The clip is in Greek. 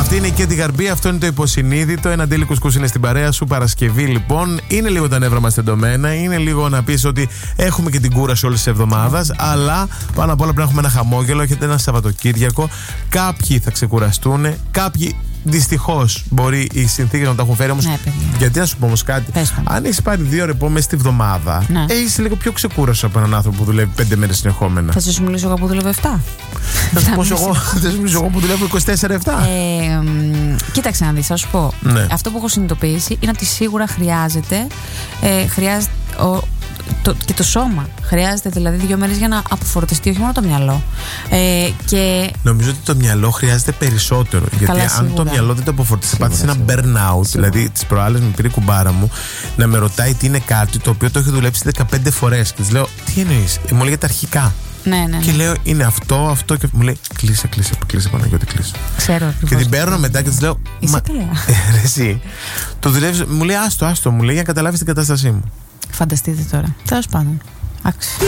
Αυτή είναι η Κέντι Γαρμπή, αυτό είναι το υποσυνείδητο. Ένα Ντέλη Κουσκούς είναι στην παρέα σου. Παρασκευή λοιπόν. Είναι λίγο τα νεύρα μας τεντωμένα. Είναι λίγο να πεις ότι έχουμε και την κούραση όλη τη εβδομάδα. Αλλά πάνω απ' όλα πρέπει να έχουμε ένα χαμόγελο. Έχετε ένα Σαββατοκύριακο. Κάποιοι θα ξεκουραστούν. Κάποιοι δυστυχώς μπορεί οι συνθήκες να τα έχουν φέρει. Όμως, ναι, γιατί να σου πω όμως κάτι. Αν έχεις πάρει 2 ρεπό μέσα στη βδομάδα, ναι, έχεις λίγο πιο ξεκούραστο από έναν άνθρωπο που δουλεύει 5 μέρες συνεχόμενα. Θα σου μιλήσω εγώ που δουλεύω 7. Θα σου μιλήσω εγώ που δουλεύω 24-7. Κοίταξε να δεις, θα σου πω. Ναι. Αυτό που έχω συνειδητοποιήσει είναι ότι σίγουρα χρειάζεται και το σώμα. Χρειάζεται δηλαδή 2 μέρες για να αποφορτιστεί, όχι μόνο το μυαλό. Και νομίζω ότι το μυαλό χρειάζεται περισσότερο. Γιατί αν το μυαλό δεν το αποφορτιστεί, θα πάθεις ένα burnout. Δηλαδή, τις προάλλες με πήρε η κουμπάρα μου να με ρωτάει τι είναι κάτι το οποίο το έχει δουλέψει 15 φορές. Και της λέω, τι εννοείς? Μου λέει τα αρχικά. Ναι. Και λέω, είναι αυτό και μου λέει, κλείσε Παναγιώτη, κλείσε. Ξέρω. Και την παίρνω μετά και της λέω, είσαι καλά. Εσύ, το δουλεύεις, μου λέει, άστο, μου λέει, για να καταλάβεις την κατάστασή μου. Φανταστείτε τώρα. Τέλος πάντων. Άξιο.